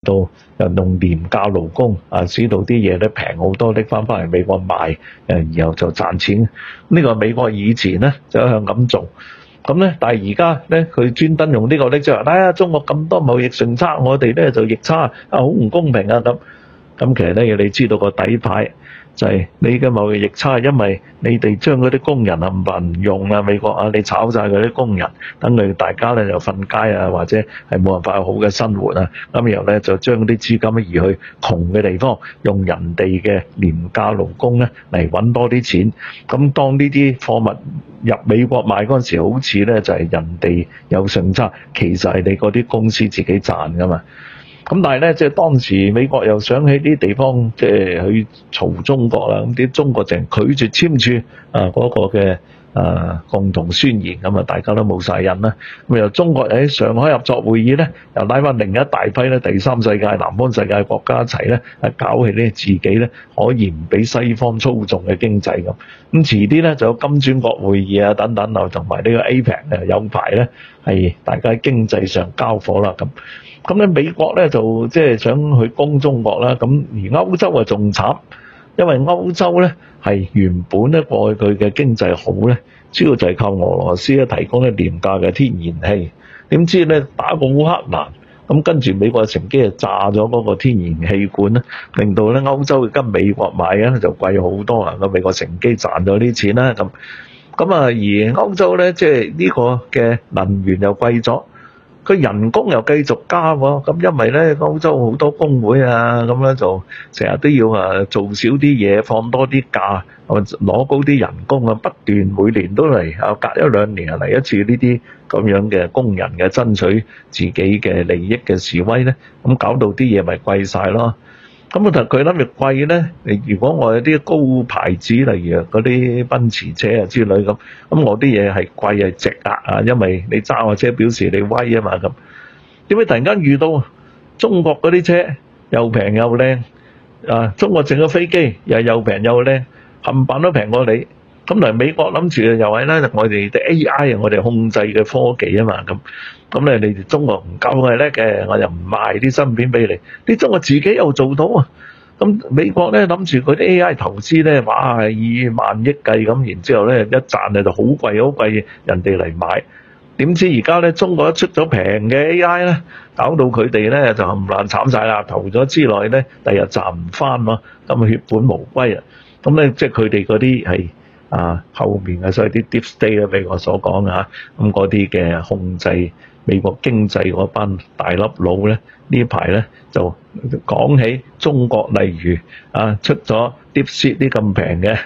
到又用廉價勞工使到啲嘢咧平好多，拎翻嚟美國賣，然後就賺錢。呢個美國以前咧就一向咁做。咁咧，但係而家咧，佢專登用呢個咧，就話中國咁多貿易順差，我哋咧就逆差，好唔公平啊咁。咁其實咧，你知道個底牌就係你嘅貿易逆差，因為你哋將嗰啲工人冚唪唥唔用啦，美國你炒晒嗰啲工人，等佢大家咧就瞓街啊，或者係冇辦法有好嘅生活啊。咁然後咧就將啲資金移去窮嘅地方，用人哋嘅廉價勞工咧嚟揾多啲錢。咁當呢啲貨物入美國賣嗰陣時，好似咧就係人哋有順差，其實係你嗰啲公司自己賺噶嘛。咁但係咧，即係當時美國又想喺啲地方即係去嘈中國啦，咁啲中國淨拒絕簽署嗰個嘅共同宣言，咁大家都冇晒癮啦。咁由中國喺上海合作會議咧，又拉翻另一大批咧第三世界、南方世界國家一齊咧，搞起咧自己咧可以唔俾西方操縱嘅經濟咁。咁遲啲咧就有金磚國會議啊等等，同埋呢個 APEC 有排咧係大家喺經濟上交火啦咁。咁咧美國咧就即係想去攻中國啦，咁而歐洲啊仲慘，因為歐洲咧係原本咧過去佢嘅經濟好咧，主要就係靠俄羅斯咧提供咧廉價嘅天然氣，點知咧打過烏克蘭，咁跟住美國乘機就炸咗嗰個天然氣管咧，令到咧歐洲跟美國買嘅就貴好多啊！咁美國乘機賺咗啲錢啦，咁而歐洲咧即係呢個嘅能源又貴咗。佢人工又繼續加喎，咁因為咧歐洲好多工會啊，咁咧就成日都要做少啲嘢，放多啲假，攞高啲人工啊，不斷每年都嚟隔一兩年嚟一次呢啲咁樣嘅工人嘅爭取自己嘅利益嘅示威咧，咁搞到啲嘢咪貴晒咯。咁佢諗住貴咧，如果我有啲高牌子，例如嗰啲奔馳車之類咁我啲嘢係貴係值因為你揸我車表示你威啊嘛咁。點解突然間遇到中國嗰啲車又平又靚中國整個飛機又平又靚，冚唪唥都平過你。咁嚟美國諗住又係咧，我哋啲 AI 我哋控制嘅科技啊嘛咁咧你哋中國唔夠係叻嘅，我又唔賣啲芯片俾你。啲中國自己又做到啊！咁美國咧諗住嗰啲 AI 投資咧，哇以萬億計咁，然之後咧一賺就好貴好貴，人哋嚟買。點知而家咧中國一出咗平嘅 AI 咧，搞到佢哋咧就冚唪唥慘晒啦！投咗之內咧，第日賺唔翻咯，咁血本無歸啊！咁咧即係佢哋嗰啲係後面所以啲 deep state 咧，俾我所講咁嗰啲嘅控制美國經濟嗰班大粒佬咧，呢排咧就講起中國，例如出咗 DeepSeek 啲咁平嘅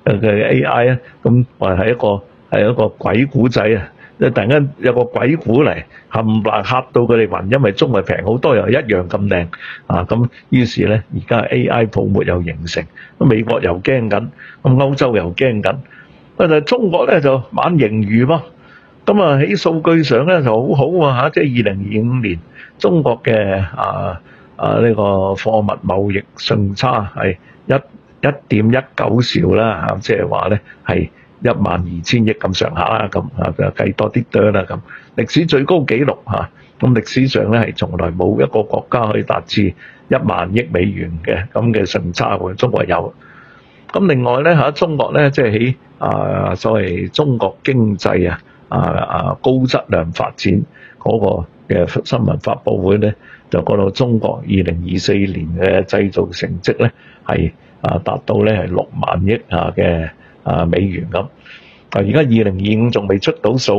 AI 啊，咁話係一個鬼故仔啊！即係突然間有個鬼故嚟冚唪唥嚇到佢哋暈，因為中國平好多又一樣咁靚咁於是咧而家 AI 泡沫又形成，美國又驚緊，咁歐洲又驚緊，但係中國咧就猛盈餘喎。咁喺數據上咧就好好即係2025年中國嘅呢個貨物貿易順差係1.19兆啦即係話咧係12000億咁上下啦，咁計多啲多啦咁，歷史最高紀錄咁歷史上咧係從來冇一個國家可以達至1萬億美元嘅咁嘅順差喎，中國有。咁另外咧中國咧即係喺所謂中國經濟高質量發展嗰個嘅新聞發佈會咧，就講到中國2024年嘅製造成績咧係達到咧係6萬億嘅美元咁。而家2025仲未出到數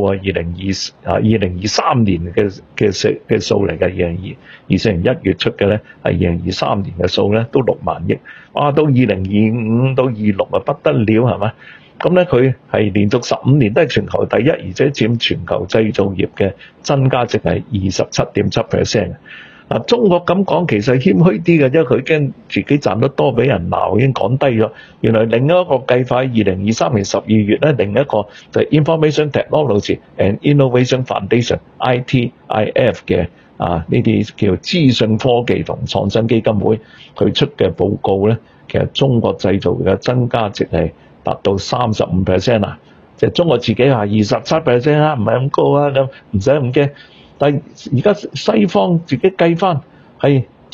2023年嘅數嚟嘅，2024年1月出嘅咧係2023年嘅數咧都6萬億，哇！到2025到26不得了係嘛？咁咧佢係連續15年都係全球第一，而且佔全球製造業嘅增加值係27.7%。中國咁講其實謙虛啲嘅，因為佢驚自己賺得多俾人鬧，已經講低咗。原來另一個計法2023年12月咧，另一個就係 Information Technology and Innovation Foundation（ITIF） 嘅呢啲叫資訊科技同創新基金會佢出嘅報告咧，其實中國製造嘅增加值係達到35%啊！即係中國自己話27%啦，唔係咁高啊，咁唔使咁驚。但係而家西方自己計翻係